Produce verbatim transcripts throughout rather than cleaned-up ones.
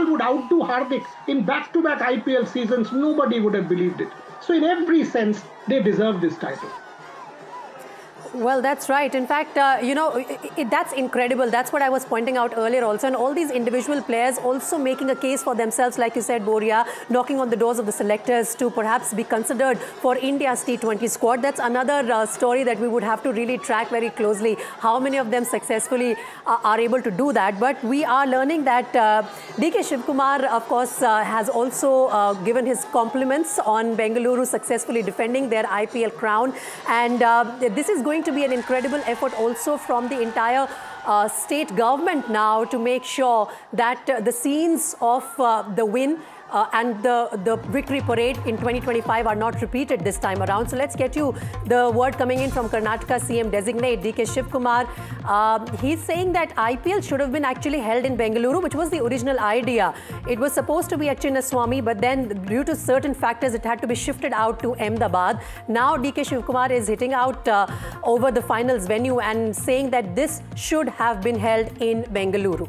would outdo Hardik in back-to-back I P L seasons, nobody would have believed it. So in every sense, they deserve this title. Well, that's right. In fact, uh, you know, it, it, that's incredible. That's what I was pointing out earlier also. And all these individual players also making a case for themselves, like you said, Boria, knocking on the doors of the selectors to perhaps be considered for India's T twenty squad. That's another uh, story that we would have to really track very closely. How many of them successfully uh, are able to do that? But we are learning that uh, D K Shivkumar, of course, uh, has also uh, given his compliments on Bengaluru successfully defending their I P L crown. And uh, this is going to be an incredible effort also from the entire uh, state government now to make sure that uh, the scenes of uh, the win Uh, and the, the victory parade in twenty twenty-five are not repeated this time around. So let's get you the word coming in from Karnataka C M designate D K Shivkumar. Uh, he's saying that I P L should have been actually held in Bengaluru, which was the original idea. It was supposed to be at Chinnaswamy, but then due to certain factors, it had to be shifted out to Ahmedabad. Now D K Shivkumar is hitting out uh, over the finals venue and saying that this should have been held in Bengaluru.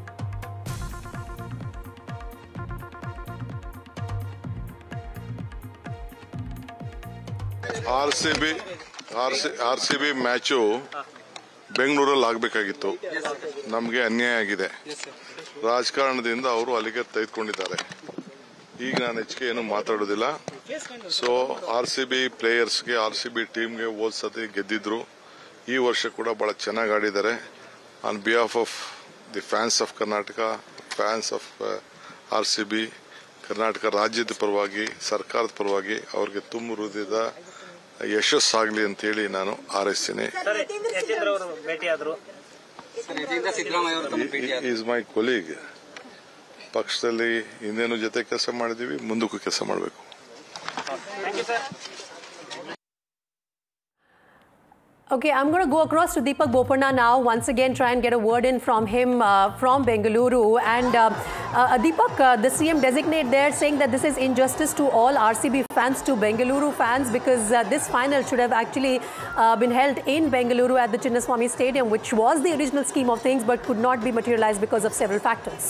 R C B R C R C B match ಬೆಂಗಳೂರಲ್ಲಿ ಆಗಬೇಕಾಗಿತ್ತು. ನಮಗೆ ಅನ್ಯಾಯ ಆಗಿದೆ. ರಾಜಕಾರಣದಿಂದ ಅವರು ಅಲ್ಲಿಗೆ ತೆಗೆದುಕೊಂಡಿದ್ದಾರೆ. ಈಗ ನಾನು ಹೆಚ್ಚಿಗೆ ಏನು ಮಾತಾಡೋದಿಲ್ಲ. So R C B ಪ್ಲೇಯರ್ಸ್ಗೆ R C B ಟೀಮ್ಗೆ ಹೋದ ಸತಿ ಗೆದ್ದಿದ್ರು. ಈ ವರ್ಷ ಕೂಡ ಬಹಳ ಚೆನ್ನಾಗಿ ಆಡಿದ್ದಾರೆ. On behalf of the fans of Karnataka, fans of R C B, Karnataka ರಾಜ್ಯದ ಪರವಾಗಿ, ಸರ್ಕಾರದ ಪರವಾಗಿ ಅವ್ರಿಗೆ ತುಂಬ ಹೃದಯದ ಯಶಸ್ಸಾಗಲಿ ಅಂತ ಹೇಳಿ ನಾನು ಹಾರೈಸ್ತೀನಿ. Is my colleague. ಪಕ್ಷದಲ್ಲಿ ಹಿಂದೇನು ಜೊತೆ ಕೆಲಸ ಮಾಡಿದೀವಿ, ಮುಂದಕ್ಕೂ ಕೆಲಸ ಮಾಡಬೇಕು. Okay, I'm going to go across to Deepak Bopanna now, once again try and get a word in from him uh, from Bengaluru. And uh, uh, Deepak, uh, the C M designate there saying that this is injustice to all R C B fans, to Bengaluru fans, because uh, this final should have actually uh, been held in Bengaluru at the Chinnaswamy Stadium, which was the original scheme of things but could not be materialized because of several factors.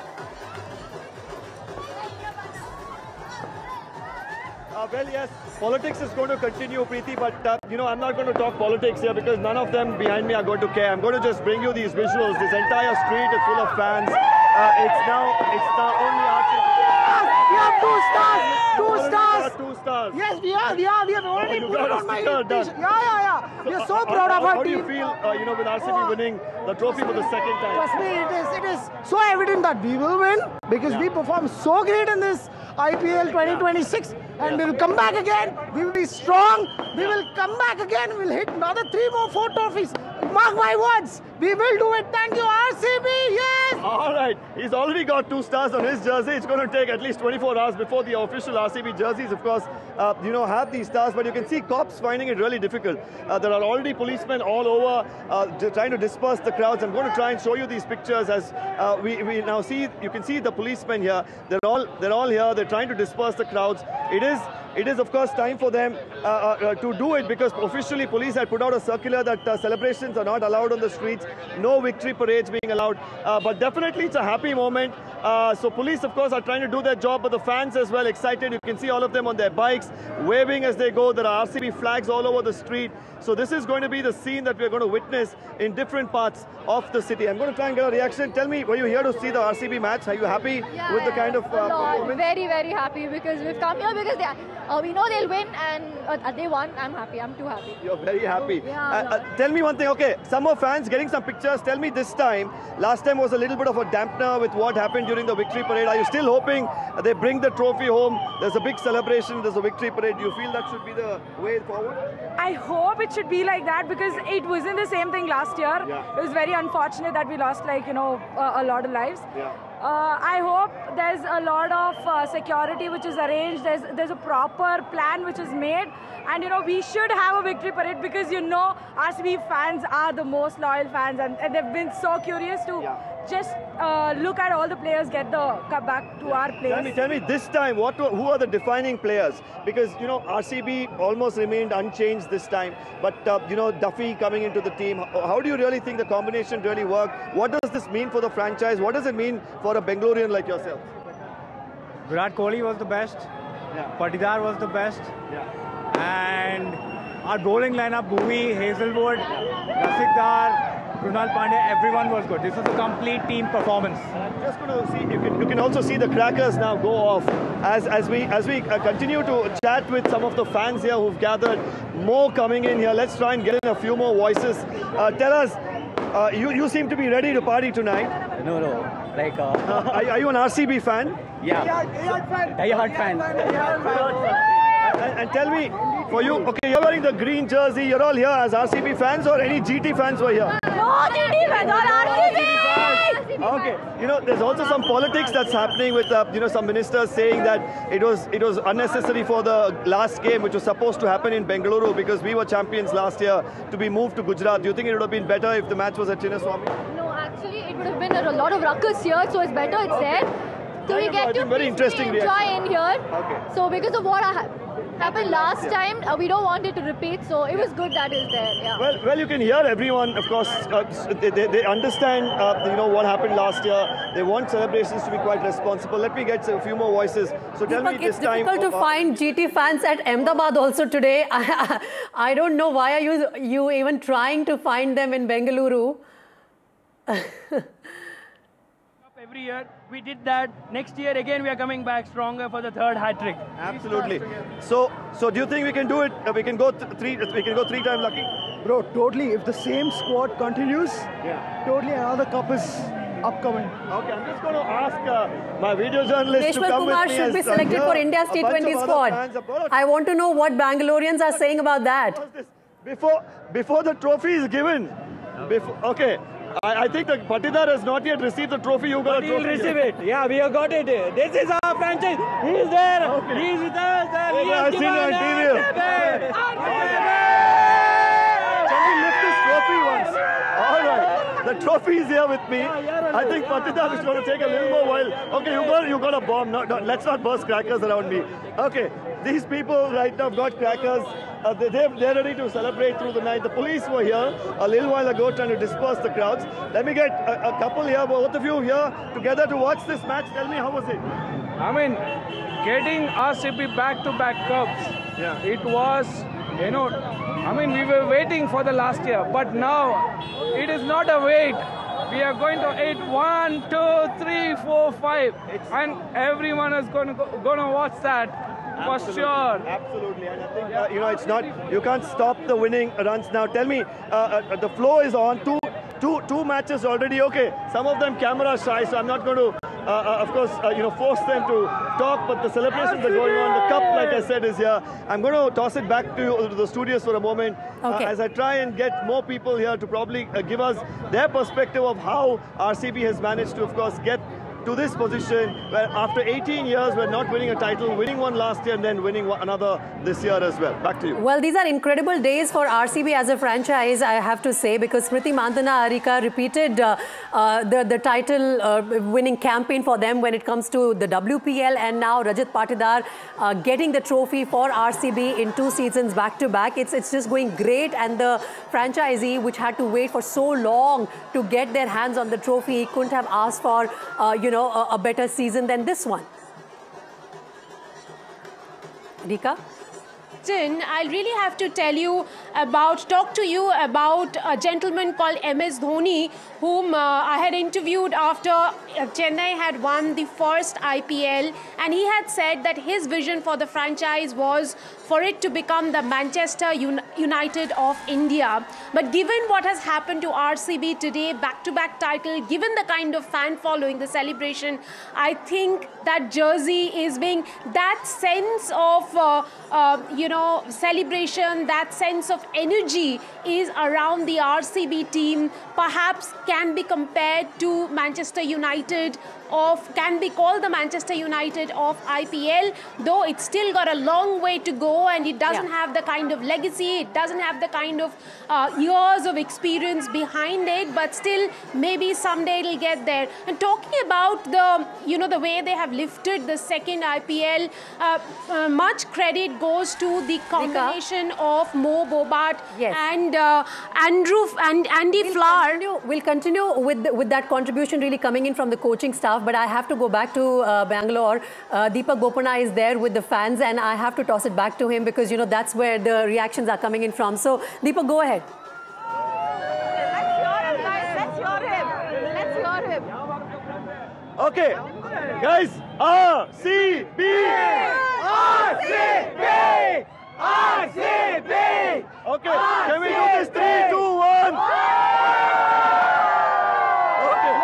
Uh, well, yes, politics is going to continue, Preeti, but, uh, you know, I'm not going to talk politics here because none of them behind me are going to care. I'm going to just bring you these visuals. This entire street is full of fans. Uh, it's now, it's now only R C B. We have two stars! Two stars! Two stars! Yes, we are, we are, we have already oh, put it on my t-shirt. Yeah, yeah, yeah. So, we are so uh, proud how, of our how team. How do you feel, uh, you know, with R C B oh. winning the trophy for the second time? Trust me, it is, it is so evident that we will win because yeah. we performed so great in this I P L twenty twenty-six and yeah. we will come back again. We will be strong. We yeah. will come back again. We will hit another three more, four trophies. Mark my words. We will do it. Thank you, R C B. Yes. All right. He's already got two stars on his jersey. It's going to take at least twenty-four hours before the official R C B jerseys, of course, uh, you know, have these stars. But you can see cops finding it really difficult. Uh, there are already policemen all over uh, trying to disperse the crowds. I'm going to try and show you these pictures as uh, we, we now see. You can see the policemen here. They're all they're all here. They're trying to disperse the crowds. It is. It is, of course, time for them uh, uh, to do it because officially police had put out a circular that uh, celebrations are not allowed on the streets, no victory parades being allowed. Uh, but definitely it's a happy moment. Uh, so police, of course, are trying to do their job, but the fans as well excited. You can see all of them on their bikes, waving as they go. There are R C B flags all over the street. So this is going to be the scene that we're going to witness in different parts of the city. I'm going to try and get a reaction. Tell me, were you here to see the R C B match? Are you happy yeah, with the kind of uh, performance? Very, very happy because we've come here because they are, uh, we know they'll win and uh, they won. I'm happy. I'm too happy. You're very happy. Yeah, uh, uh, tell me one thing. Okay, summer fans getting some pictures. Tell me this time. Last time was a little bit of a dampener with what happened during the victory parade. Are you still hoping they bring the trophy home? There's a big celebration. There's a victory parade. Do you feel that should be the way forward? I hope it should be like that because it wasn't the same thing last year. Yeah. It was very unfortunate that we lost, like, you know, uh, a lot of lives. Yeah. Uh, I hope there's a lot of uh, security which is arranged. There's there's a proper plan which is made, and you know we should have a victory parade because you know R C B fans are the most loyal fans, and, and they've been so curious to yeah. just uh, look at all the players get the come back to yeah. our place. Tell me, tell me this time, what who are the defining players? Because you know R C B almost remained unchanged this time, but uh, you know Duffy coming into the team. How do you really think the combination really worked? What does this mean for the franchise? What does it mean for a Bengalorean like yourself? Virat Kohli was the best. Yeah. Patidar was the best. Yeah. And our bowling lineup, Bhuvi, Hazelwood, Rasikdar, Krunal Pandya, everyone was good. This was a complete team performance. I'm just going to see, you can, you can also see the crackers now go off as, as we, as we uh, continue to chat with some of the fans here who've gathered. More coming in here. Let's try and get in a few more voices. Uh, tell us, uh, you, you seem to be ready to party tonight. No, no. Like, uh, Uh, are, are you an R C B fan? yeah. Die-hard fan. And, and tell me, for you, okay, you're wearing the green jersey, you're all here as R C B fans or any G T fans were here? No G T fans, all R C B! Okay, you know, there's also some politics that's happening with, uh, you know, some ministers saying that it was it was unnecessary for the last game, which was supposed to happen in Bengaluru because we were champions last year, to be moved to Gujarat. Do you think it would have been better if the match was at Chinnaswamy? No, actually, it would have been a lot of ruckus here, so it's better it's there. So we I get think to very interesting peacefully enjoy in here. Okay. So because of what ha happened last time, uh, we don't want it to repeat. So it was good that it's there. Yeah. Well, well, you can hear everyone, of course, uh, they, they, they understand, uh, you know, what happened last year. They want celebrations to be quite responsible. Let me get a few more voices. So tell Deepak, me this it's time. difficult to uh, find G T fans at Ahmedabad also today. I, I don't know why are you, you even trying to find them in Bengaluru. Every year we did that. Next year again we are coming back stronger for the third hat trick. Absolutely. So, so do you think we can do it? Uh, we can go th three. We can go three times lucky. Bro, totally. If the same squad continues, Yeah. totally another cup is upcoming. Okay, I'm just going to ask uh, my video journalist to Deshwar come Kumar with me should be as, uh, selected here. for India's A T bunch twenty of other squad. fans have brought- I want to know what Bangaloreans are saying about that. What's this? Before, before the trophy is given. Before, okay. I, I think the Patidar has not yet received the trophy. You got a He'll trophy. receive it. Yeah, we have got it. This is our franchise. He is there. Okay. He is with us. And Okay, he has I've seen given you on T V. us the Can we lift this trophy once? All right. The trophy is here with me. I think Patidar is going to take a little more while. Okay, you got you got a bomb. No, no, let's not burst crackers around me. Okay, these people right now have got crackers. Uh, they, they're, they're ready to celebrate through the night. The police were here a little while ago trying to disperse the crowds. Let me get a, a couple here, both of you here together to watch this match. Tell me, how was it? I mean, getting R C B back-to-back cups. Yeah. It was, you know, I mean, we were waiting for the last year, but now it is not a wait. We are going to eight, one, two, three, four, five, and everyone is going to go, going to watch that for Absolutely. sure. Absolutely, and I think uh, you know it's not. You can't stop the winning runs now. Tell me, uh, uh, the flow is on. Two, two, two matches already. Okay, some of them camera shy, so I'm not going to, uh, uh, of course, uh, you know, force them to talk. But the celebrations are going on. The cup, like I said, is here. I'm going to toss it back to, you, to the studios for a moment Okay. uh, as I try and get more people here to probably uh, give us their perspective of how R C B has managed to, of course, get to this position where after eighteen years we're not winning a title, winning one last year and then winning one, another this year as well. Back to you. Well, these are incredible days for R C B as a franchise, I have to say, because Smriti Mandhana Arika repeated uh, uh, the, the title uh, winning campaign for them when it comes to the W P L, and now Rajat Patidar uh, getting the trophy for R C B in two seasons back to back. It's, it's just going great, and the franchisee, which had to wait for so long to get their hands on the trophy, couldn't have asked for, uh, you know, a, a better season than this one. Rika? I'll really have to tell you about, talk to you about a gentleman called M S Dhoni, whom uh, I had interviewed after Chennai had won the first I P L, and he had said that his vision for the franchise was for it to become the Manchester Un United of India. But given what has happened to R C B today, back-to-back title, given the kind of fan following, the celebration, I think that jersey is being, that sense of, uh, uh, you know, celebration, that sense of energy is around the R C B team, perhaps can be compared to Manchester United of, can be called the Manchester United of I P L, though it's still got a long way to go and it doesn't yeah. have the kind of legacy, it doesn't have the kind of uh, years of experience behind it, but still maybe someday it'll get there. And talking about the, you know, the way they have lifted the second I P L, uh, uh, much credit goes to the combination Rika? of Mo Bobart yes. and uh, Andrew and Andy we'll Flower. Continue, we'll continue with, the, with that contribution really coming in from the coaching staff. enough, but I have to go back to uh, Bangalore. Uh, Deepak Bopanna is there with the fans, and I have to toss it back to him because, you know, that's where the reactions are coming in from. So, Deepak, go ahead. Let's hear him. Let's hear him. Okay, guys, R C B! R C B! R C B! Okay, can we do this? Three, two, one. Okay.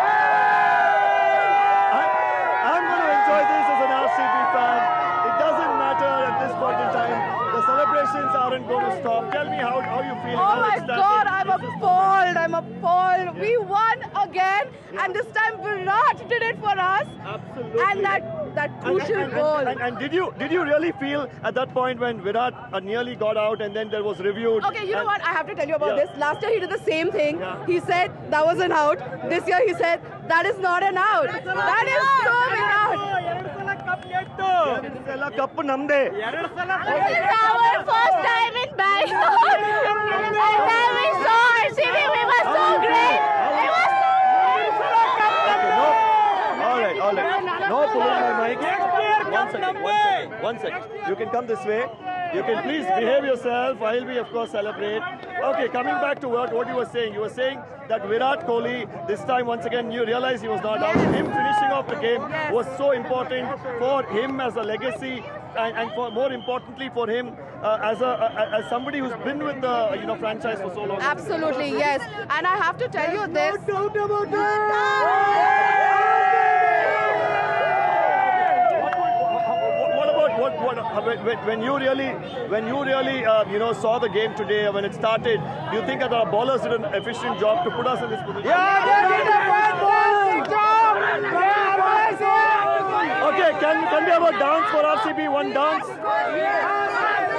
I, I'm going to enjoy this as an R C B fan. It doesn't matter at this point in time. The celebrations aren't going to stop. Tell me how, how you feel. Oh my God, I'm appalled. I'm appalled. We won again, and this time Virat did it for us. Absolutely. And that that crucial and, and, goal. And, and, and did you did you really feel at that point when Virat uh, nearly got out and then there was reviewed? Okay, you know what? I have to tell you about Yeah. this. Last year he did the same thing. Yeah. He said that was an out. This year he said that is not an out. That is so Virat. Cup namde. This is our first time in Bangalore. And then we saw R C B. We were so great. It was so Okay, no. All right, all right. No pulling my mic. One second, one second, one second. You can come this way. You can please behave yourself while we, of course, celebrate. Okay, coming back to what, what you were saying. You were saying that Virat Kohli, this time, once again, you realize he was not out. Him finishing off the game was so important for him as a legacy and, and for more importantly for him uh, as, a, uh, as somebody who's been with the you know franchise for so long. Absolutely, yes. And I have to tell you this. What, what, when, when you really, when you really, uh, you know, saw the game today, when it started, do you think that our bowlers did an efficient job to put us in this position? Yeah, they did a fantastic job. Okay, can, can we have a dance for R C B? One dance?